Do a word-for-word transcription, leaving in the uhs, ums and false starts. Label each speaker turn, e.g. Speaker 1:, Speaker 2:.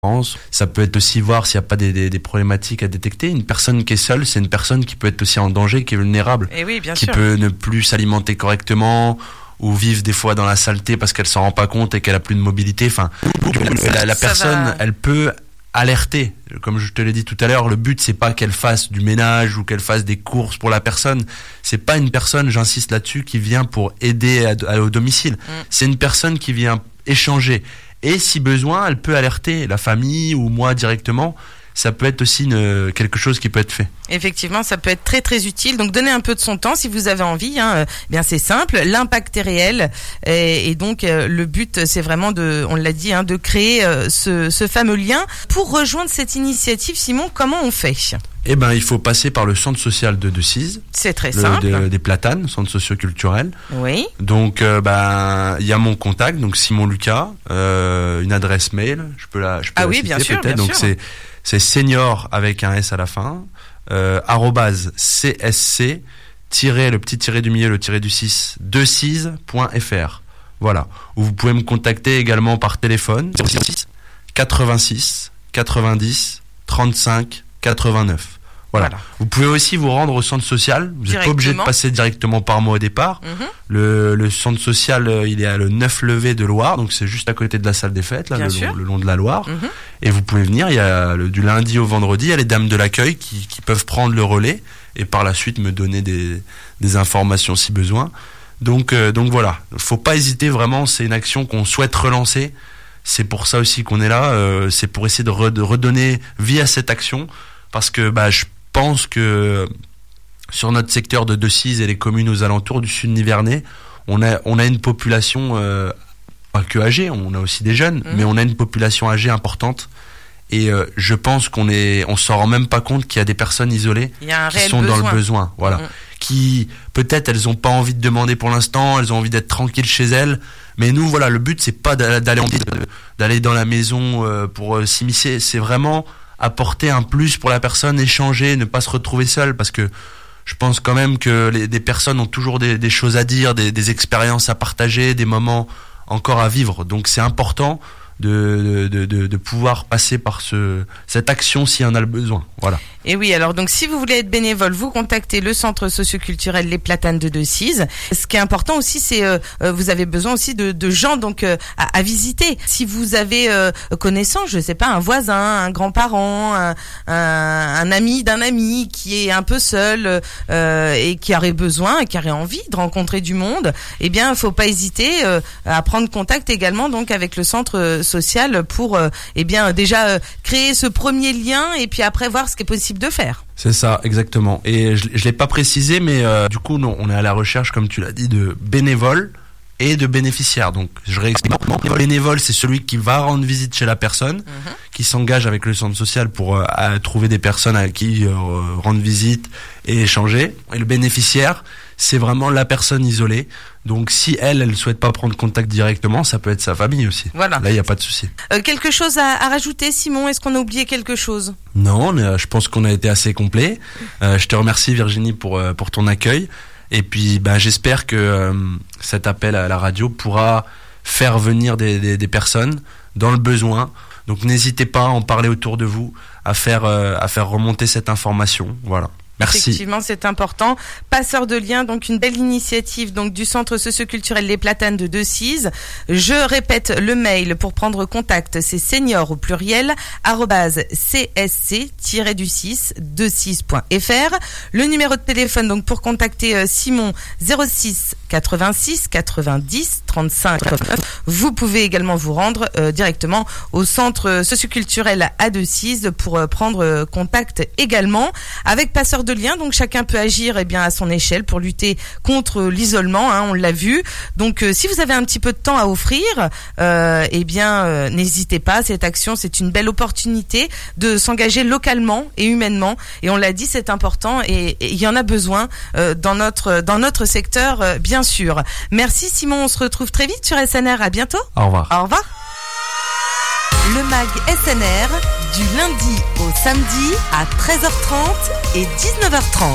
Speaker 1: Ça peut être aussi voir s'il n'y a pas des, des, des problématiques à détecter. Une personne qui est seule, c'est une personne qui peut être aussi en danger, qui est vulnérable,
Speaker 2: Et oui, bien
Speaker 1: qui
Speaker 2: sûr.
Speaker 1: peut ne plus s'alimenter correctement ou vivre des fois dans la saleté parce qu'elle s'en rend pas compte et qu'elle a plus de mobilité. Enfin, la, la
Speaker 2: Ça
Speaker 1: personne,
Speaker 2: va.
Speaker 1: elle peut alerter. Comme je te l'ai dit tout à l'heure, le but c'est pas qu'elle fasse du ménage ou qu'elle fasse des courses pour la personne. C'est pas une personne, j'insiste là-dessus, qui vient pour aider à, à, au domicile. Mm. C'est une personne qui vient échanger. Et si besoin, elle peut alerter la famille ou moi directement. Ça peut être aussi une, quelque chose qui peut être fait.
Speaker 2: Effectivement, ça peut être très très utile. Donc donnez un peu de son temps si vous avez envie. Hein. Euh, bien c'est simple, l'impact est réel et, et donc euh, le but c'est vraiment de, on l'a dit, hein, de créer euh, ce, ce fameux lien. Pour rejoindre cette initiative, Simon, comment on fait ?
Speaker 1: Eh ben, il faut passer par le centre social de Decize.
Speaker 2: C'est très
Speaker 1: le,
Speaker 2: simple.
Speaker 1: De, des Platanes, centre socio-culturel.
Speaker 2: Oui.
Speaker 1: Donc, euh, ben, il y a mon contact, donc Simon Lucas, euh, une adresse mail. Je peux la, je peux
Speaker 2: ah
Speaker 1: la
Speaker 2: oui,
Speaker 1: citer,
Speaker 2: bien sûr,
Speaker 1: peut-être.
Speaker 2: bien
Speaker 1: donc
Speaker 2: sûr.
Speaker 1: c'est c'est senior avec un S à la fin. Euh, arrobase csc tiré le petit tiré du milieu le tiré du six decize point fr. Voilà. Ou vous pouvez me contacter également par téléphone zéro six quatre-vingt-six quatre-vingt-dix trente-cinq quatre-vingt-neuf. Voilà. voilà. Vous pouvez aussi vous rendre au centre social. Vous n'êtes pas obligé de passer directement par moi au départ.
Speaker 2: Mm-hmm.
Speaker 1: Le, le centre social, il est à le neuf Levé de Loire, donc c'est juste à côté de la salle des fêtes, là, le, long, le long de la Loire. Mm-hmm. Et vous pouvez venir. Il y a le, du lundi au vendredi, il y a les dames de l'accueil qui, qui peuvent prendre le relais et par la suite me donner des, des informations si besoin. Donc, euh, donc voilà. Faut pas hésiter vraiment. C'est une action qu'on souhaite relancer. C'est pour ça aussi qu'on est là. Euh, c'est pour essayer de, re, de redonner vie à cette action, parce que bah je Je pense que sur notre secteur de Decize et les communes aux alentours du sud Nivernais, on a on a une population euh, pas que âgée, on a aussi des jeunes, mmh. mais on a une population âgée importante. Et euh, je pense qu'on est, on s'en rend même pas compte qu'il y a des personnes isolées qui sont besoin. dans le besoin, voilà, mmh. qui peut-être elles ont pas envie de demander pour l'instant, elles ont envie d'être tranquilles chez elles. Mais nous, voilà, le but c'est pas d'aller en, d'aller dans la maison euh, pour euh, s'immiscer, c'est vraiment apporter un plus pour la personne, échanger, ne pas se retrouver seul, parce que je pense quand même que les, des personnes ont toujours des, des choses à dire, des, des expériences à partager, des moments encore à vivre. Donc c'est important de, de, de, de pouvoir passer par ce, cette action si on a le besoin. Voilà.
Speaker 2: Et oui, alors donc si vous voulez être bénévole, vous contactez le centre socioculturel Les Platanes de Decize. Ce qui est important aussi, c'est euh, vous avez besoin aussi de, de gens donc euh, à, à visiter. Si vous avez euh, connaissance, je sais pas, un voisin, un grand-parent, un, un, un ami d'un ami qui est un peu seul euh, et qui aurait besoin, qui aurait envie de rencontrer du monde, eh bien, faut pas hésiter euh, à prendre contact également donc avec le centre social pour euh, eh bien déjà euh, créer ce premier lien et puis après voir ce qui est possible de faire.
Speaker 1: C'est ça, exactement. Et je, je l'ai pas précisé, mais euh, du coup, non, on est à la recherche, comme tu l'as dit, de bénévoles et de bénéficiaires. Donc, je réexplique. Le bénévole, c'est celui qui va rendre visite chez la personne, mmh. qui s'engage avec le centre social pour euh, à trouver des personnes à qui euh, rendre visite et échanger. Et le bénéficiaire, c'est vraiment la personne isolée. Donc si elle, elle souhaite pas prendre contact directement, ça peut être sa famille aussi.
Speaker 2: Voilà.
Speaker 1: Là, il y a pas de souci.
Speaker 2: Euh, quelque chose à, à rajouter, Simon ? Est-ce qu'on a oublié quelque chose ?
Speaker 1: Non, mais, euh, je pense qu'on a été assez complet. Euh, je te remercie Virginie pour euh, pour ton accueil. Et puis, bah, j'espère que euh, cet appel à la radio pourra faire venir des, des, des personnes dans le besoin. Donc n'hésitez pas à en parler autour de vous, à faire euh, à faire remonter cette information. Voilà. Merci.
Speaker 2: Effectivement, c'est important. Passeur de liens, donc une belle initiative donc du centre socioculturel Les Platanes de Decize. Je répète le mail pour prendre contact, c'est senior au pluriel arobase csc du six decize point fr. Le numéro de téléphone donc pour contacter Simon zéro six quatre-vingt-six quatre-vingt-dix trente-cinq quatre-vingt-neuf. Vous pouvez également vous rendre euh, directement au centre socioculturel à Decize pour euh, prendre contact également avec Passeur de liens. Donc chacun peut agir eh bien à son échelle pour lutter contre l'isolement, hein, on l'a vu. Donc euh, si vous avez un petit peu de temps à offrir, euh, eh bien euh, n'hésitez pas. Cette action, c'est une belle opportunité de s'engager localement et humainement. Et on l'a dit, c'est important et il y en a besoin euh, dans notre dans notre secteur, euh, bien sûr. Merci Simon, on se retrouve très vite sur S N R. À bientôt.
Speaker 1: Au revoir.
Speaker 2: Au revoir. Le mag S N R, du lundi au samedi à treize heures trente et dix-neuf heures trente.